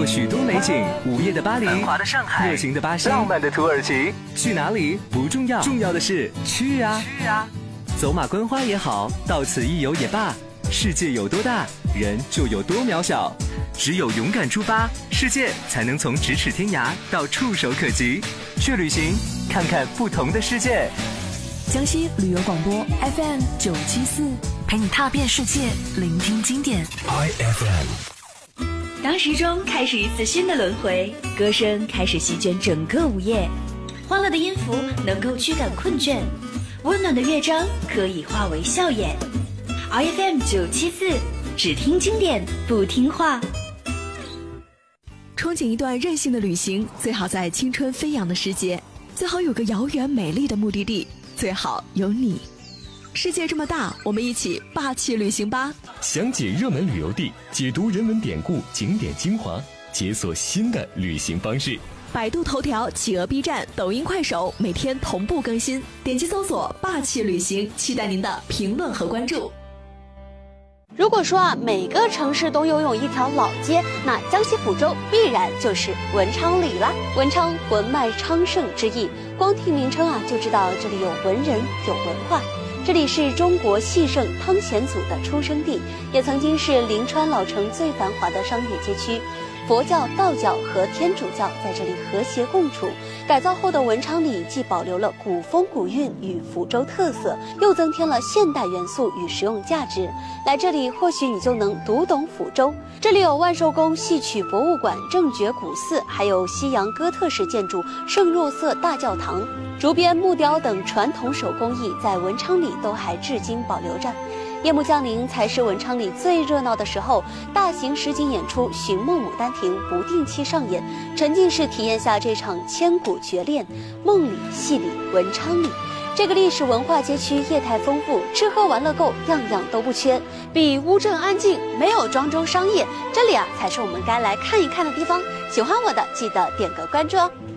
过许多美景，午夜的巴黎， 繁华的上海， 热情的巴西， 浪漫的土耳其。 去哪里不重要，重要的是去啊！走马观花也好，到此一游也罢，世界有多大，人就有多渺小。只有勇敢出发，世界才能从咫尺天涯到触手可及。去旅行，看看不同的世界。 江西旅游广播 FM 974，陪你踏遍世界，聆听经典。 IFM。当时钟开始一次新的轮回，歌声开始席卷整个午夜，欢乐的音符能够驱赶困倦，温暖的乐章可以化为笑颜。IFM 974，只听经典，不听话。 憧憬一段任性的旅行，最好在青春飞扬的时节，最好有个遥远美丽的目的地，最好有你。世界这么大，我们一起霸气旅行吧！ 详解热门旅游地，解读人文典故、景点精华，解锁新的旅行方式。 百度头条、企鹅 B 站、抖音、快手每天同步更新，点击搜索“霸气旅行”，期待您的评论和关注。 如果说每个城市都拥有一条老街，那江西抚州必然就是文昌里啦。文昌文脉昌盛之意，光听名称就知道这里有文人有文化。这里是中国戏圣汤显祖的出生地，也曾经是临川老城最繁华的商业街区。佛教、道教和天主教在这里和谐共处。改造后的文昌里既保留了古风古韵与福州特色，又增添了现代元素与实用价值。来这里，或许你就能读懂福州。这里有万寿宫戏曲博物馆、正觉古寺，还有西洋哥特式建筑圣若瑟大教堂。竹编、木雕等传统手工艺在文昌里都还至今保留着。夜幕降临才是文昌里最热闹的时候，大型实景演出《寻梦牡丹亭》不定期上演，沉浸式体验下这场千古绝恋。梦里、戏里、文昌里，这个历史文化街区业态丰富，吃喝玩乐够，样样都不缺。比乌镇安静，没有庄周商业，这里才是我们该来看一看的地方。喜欢我的记得点个关注哦。